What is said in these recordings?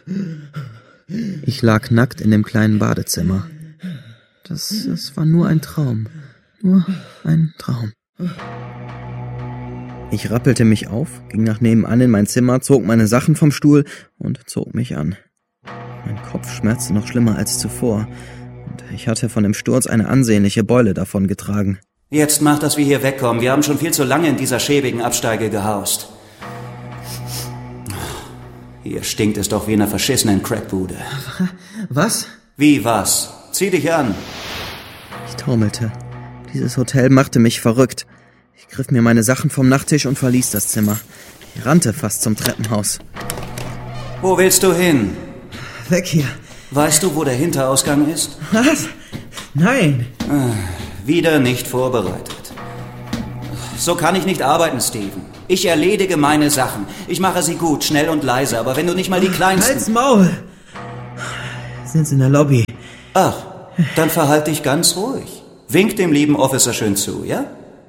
Ich lag nackt in dem kleinen Badezimmer. Das war nur ein Traum. Nur ein Traum. Ich rappelte mich auf, ging nach nebenan in mein Zimmer, zog meine Sachen vom Stuhl und zog mich an. Mein Kopf schmerzte noch schlimmer als zuvor. Und ich hatte von dem Sturz eine ansehnliche Beule davongetragen. Jetzt mach, dass wir hier wegkommen. Wir haben schon viel zu lange in dieser schäbigen Absteige gehaust. Hier stinkt es doch wie in einer verschissenen Crackbude. Was? Wie was? Zieh dich an. Ich taumelte. Dieses Hotel machte mich verrückt. Ich griff mir meine Sachen vom Nachttisch und verließ das Zimmer. Ich rannte fast zum Treppenhaus. Wo willst du hin? Weg hier. Weißt du, wo der Hinterausgang ist? Was? Nein. Wieder nicht vorbereitet. So kann ich nicht arbeiten, Steven. Ich erledige meine Sachen. Ich mache sie gut, schnell und leise, aber wenn du nicht mal die kleinsten... Halt's Maul! Sind Sie in der Lobby? Ach, dann verhalte dich ganz ruhig. Wink dem lieben Officer schön zu, ja?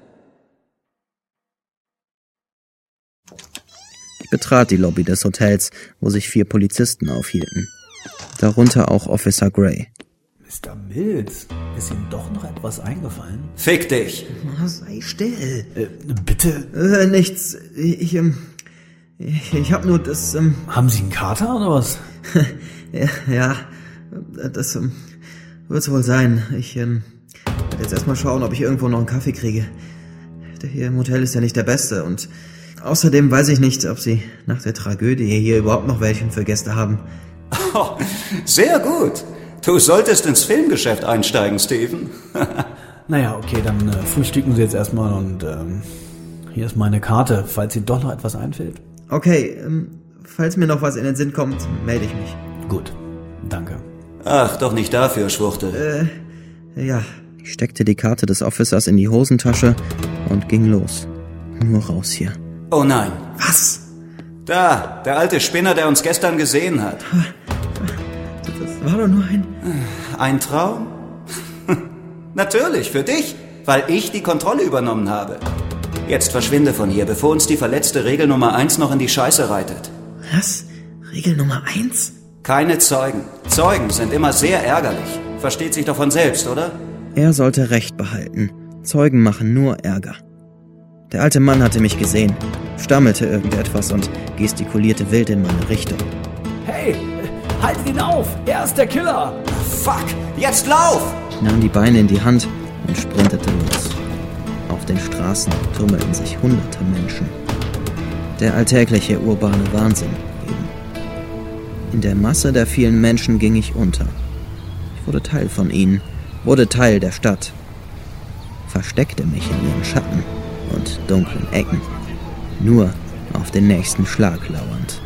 Ich betrat die Lobby des Hotels, wo sich 4 Polizisten aufhielten. Darunter auch Officer Gray. Mr. Mills, ist Ihnen doch noch etwas eingefallen? Fick dich! Sei still. Bitte? Nichts. Ich hab nur das... Haben Sie einen Kater oder was? ja, das wird's wohl sein. Ich werde jetzt erstmal schauen, ob ich irgendwo noch einen Kaffee kriege. Der hier im Hotel ist ja nicht der beste und außerdem weiß ich nicht, ob Sie nach der Tragödie hier überhaupt noch welchen für Gäste haben. Oh, sehr gut. Du solltest ins Filmgeschäft einsteigen, Steven. Naja, okay, dann frühstücken Sie jetzt erstmal und hier ist meine Karte, falls Ihnen doch noch etwas einfällt. Okay, falls mir noch was in den Sinn kommt, melde ich mich. Gut, danke. Ach, doch nicht dafür, Schwuchtel. Ja. Ich steckte die Karte des Officers in die Hosentasche und ging los. Nur raus hier. Oh nein. Was? Da, der alte Spinner, der uns gestern gesehen hat. Das war doch nur Ein Traum? Natürlich, für dich, weil ich die Kontrolle übernommen habe. Jetzt verschwinde von hier, bevor uns die verletzte Regel Nummer 1 noch in die Scheiße reitet. Was? Regel Nummer 1? Keine Zeugen. Zeugen sind immer sehr ärgerlich. Versteht sich doch von selbst, oder? Er sollte Recht behalten. Zeugen machen nur Ärger. Der alte Mann hatte mich gesehen, stammelte irgendetwas und gestikulierte wild in meine Richtung. Hey, haltet ihn auf! Er ist der Killer! Fuck, jetzt lauf! Ich nahm die Beine in die Hand und sprintete los. Auf den Straßen tummelten sich hunderte Menschen. Der alltägliche urbane Wahnsinn eben. In der Masse der vielen Menschen ging ich unter. Ich wurde Teil von ihnen, wurde Teil der Stadt. Versteckte mich in ihren Schatten und dunklen Ecken, nur auf den nächsten Schlag lauernd.